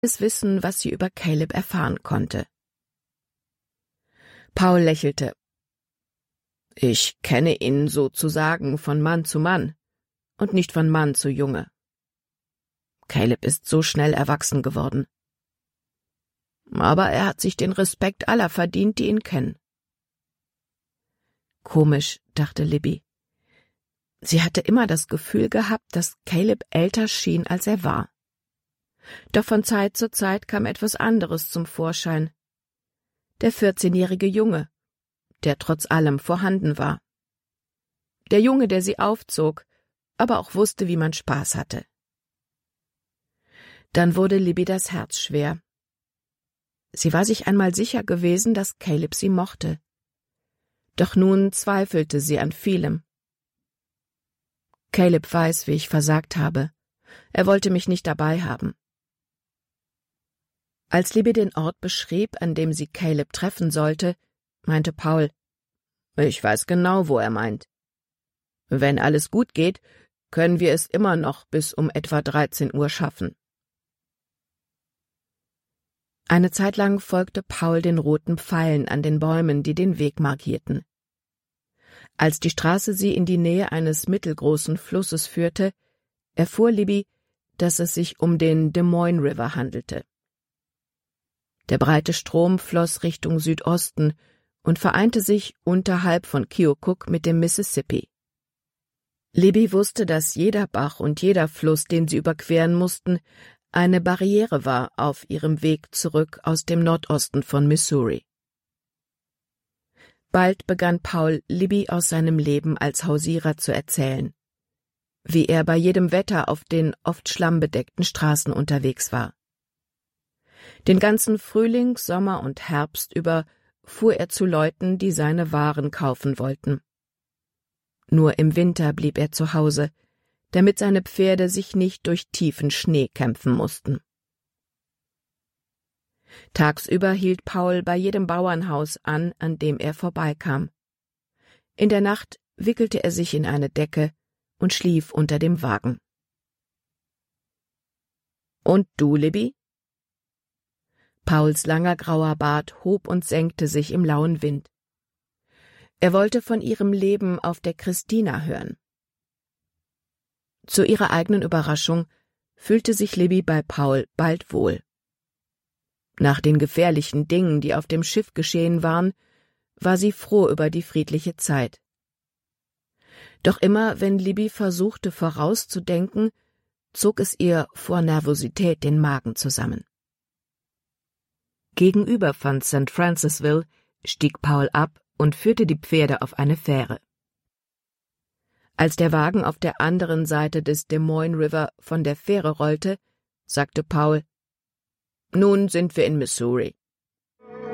alles wissen, was sie über Caleb erfahren konnte. Paul lächelte. »Ich kenne ihn sozusagen von Mann zu Mann und nicht von Mann zu Junge. Caleb ist so schnell erwachsen geworden. Aber er hat sich den Respekt aller verdient, die ihn kennen.« Komisch, dachte Libby. Sie hatte immer das Gefühl gehabt, dass Caleb älter schien, als er war. Doch von Zeit zu Zeit kam etwas anderes zum Vorschein. Der 14-jährige Junge, der trotz allem vorhanden war. Der Junge, der sie aufzog, aber auch wusste, wie man Spaß hatte. Dann wurde Libby das Herz schwer. Sie war sich einmal sicher gewesen, dass Caleb sie mochte. Doch nun zweifelte sie an vielem. Caleb weiß, wie ich versagt habe. Er wollte mich nicht dabei haben. Als Libby den Ort beschrieb, an dem sie Caleb treffen sollte, meinte Paul, »Ich weiß genau, wo er meint. Wenn alles gut geht, können wir es immer noch bis um etwa 13 Uhr schaffen.« Eine Zeit lang folgte Paul den roten Pfeilen an den Bäumen, die den Weg markierten. Als die Straße sie in die Nähe eines mittelgroßen Flusses führte, erfuhr Libby, dass es sich um den Des Moines River handelte. Der breite Strom floss Richtung Südosten und vereinte sich unterhalb von Keokuk mit dem Mississippi. Libby wusste, dass jeder Bach und jeder Fluss, den sie überqueren mussten, eine Barriere war auf ihrem Weg zurück aus dem Nordosten von Missouri. Bald begann Paul, Libby aus seinem Leben als Hausierer zu erzählen, wie er bei jedem Wetter auf den oft schlammbedeckten Straßen unterwegs war. Den ganzen Frühling, Sommer und Herbst über fuhr er zu Leuten, die seine Waren kaufen wollten. Nur im Winter blieb er zu Hause, damit seine Pferde sich nicht durch tiefen Schnee kämpfen mussten. Tagsüber hielt Paul bei jedem Bauernhaus an dem er vorbeikam. In der Nacht wickelte er sich in eine Decke und schlief unter dem Wagen. »Und du, Libby?« Pauls langer grauer Bart hob und senkte sich im lauen Wind. Er wollte von ihrem Leben auf der Christina hören. Zu ihrer eigenen Überraschung fühlte sich Libby bei Paul bald wohl. Nach den gefährlichen Dingen, die auf dem Schiff geschehen waren, war sie froh über die friedliche Zeit. Doch immer, wenn Libby versuchte vorauszudenken, zog es ihr vor Nervosität den Magen zusammen. Gegenüber von St. Francisville stieg Paul ab und führte die Pferde auf eine Fähre. Als der Wagen auf der anderen Seite des Des Moines River von der Fähre rollte, sagte Paul, »Nun sind wir in Missouri.«